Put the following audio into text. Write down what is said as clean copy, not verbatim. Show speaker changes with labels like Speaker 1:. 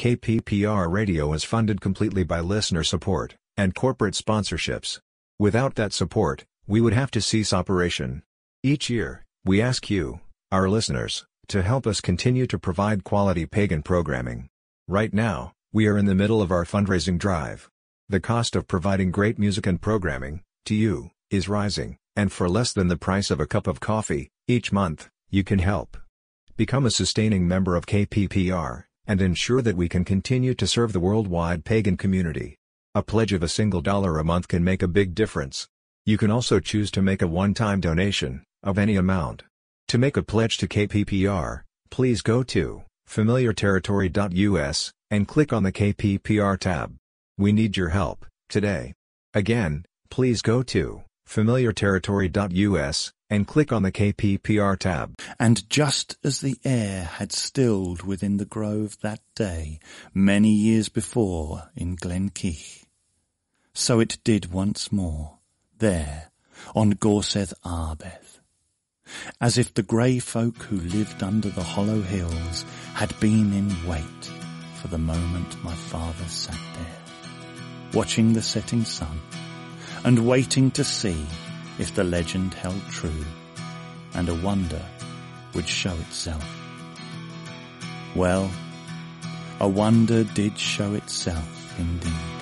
Speaker 1: KPPR Radio is funded completely by listener support and corporate sponsorships. Without that support, we would have to cease operation. Each year, we ask you, our listeners, to help us continue to provide quality pagan programming. Right now, we are in the middle of our fundraising drive. The cost of providing great music and programming to you is rising, and for less than the price of a cup of coffee each month, you can help. Become a sustaining member of KPPR and ensure that we can continue to serve the worldwide pagan community. A pledge of $1 a month can make a big difference. You can also choose to make a one-time donation of any amount. To make a pledge to KPPR, please go to familiarterritory.us and click on the KPPR tab. We need your help today. Again, please go to familiarterritory.us and click on the KPPR tab.
Speaker 2: And just as the air had stilled within the grove that day, many years before in Glenkeith, so it did once more, there, on Gorsedd Arbeth, as if the grey folk who lived under the hollow hills had been in wait for the moment my father sat there, watching the setting sun, and waiting to see if the legend held true, and a wonder would show itself. Well, a wonder did show itself indeed.